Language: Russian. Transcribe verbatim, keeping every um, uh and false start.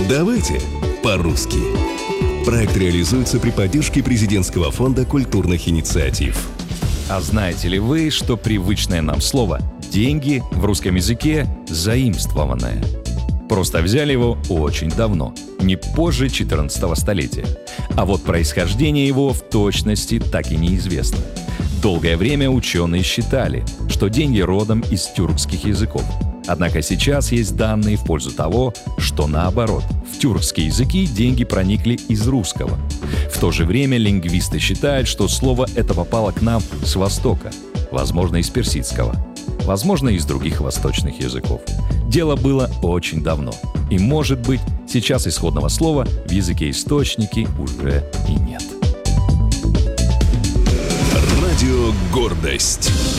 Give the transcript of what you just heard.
Давайте по-русски. Проект реализуется при поддержке Президентского фонда культурных инициатив. А знаете ли вы, что привычное нам слово «деньги» в русском языке заимствованное? Просто взяли его очень давно, не позже четырнадцатого столетия. А вот происхождение его в точности так и неизвестно. Долгое время ученые считали, что деньги родом из тюркских языков. Однако сейчас есть данные в пользу того, что наоборот, в тюркские языки деньги проникли из русского. В то же время лингвисты считают, что слово это попало к нам с Востока, возможно, из персидского, возможно, из других восточных языков. Дело было очень давно, и, может быть, сейчас исходного слова в языке источники уже и нет. Радио «Гордость».